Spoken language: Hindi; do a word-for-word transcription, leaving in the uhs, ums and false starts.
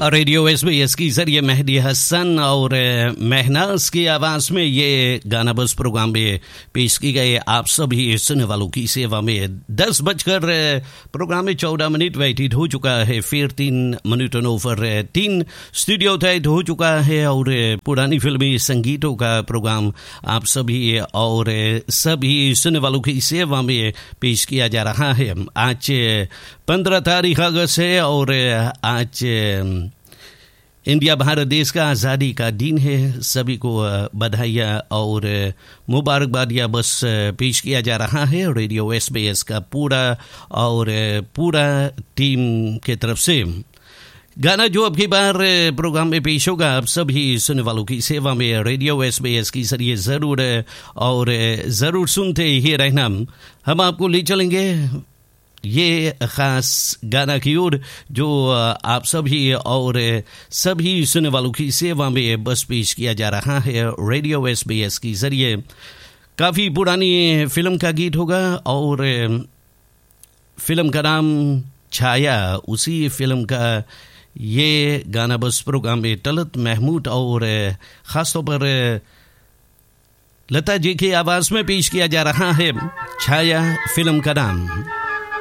रेडियो एसबीएस की जरिए मेहदी हसन और महनाज की आवाज में ये गाना बस प्रोग्राम में पेश की गए आप सभी सुनने वालों की सेवा में। दस बजकर प्रोग्राम में चौदह मिनट व्यतीत हो चुका है, फिर तीन मिनट ओवर तीन स्टूडियो तय हो चुका है और पुरानी फिल्मी संगीतों का प्रोग्राम आप सभी और सभी सुनने वालों की सेवा में पेश किया जा रहा है। आज पंद्रह तारीख अगस्त है और आज इंडिया भारत देश का आज़ादी का दिन है। सभी को बधाइयाँ और मुबारकबादियाँ बस पेश किया जा रहा है रेडियो एसबीएस का पूरा और पूरा टीम के तरफ से। गाना जो अब की बार प्रोग्राम में पेश होगा आप सभी सुनने वालों की सेवा में रेडियो एसबीएस की जरिए ज़रूर और ज़रूर सुनते ही रहना। हम आपको ले चलेंगे ये ख़ास गाना की ओर जो आप सभी और सभी सुनने वालों की सेवा में बस पेश किया जा रहा है रेडियो एसबीएस की ज़रिए। काफ़ी पुरानी फिल्म का गीत होगा और फिल्म का नाम छाया, उसी फिल्म का ये गाना बस प्रोग्राम में तलत महमूद और ख़ासतौर पर लता जी की आवाज़ में पेश किया जा रहा है। छाया फिल्म का नाम।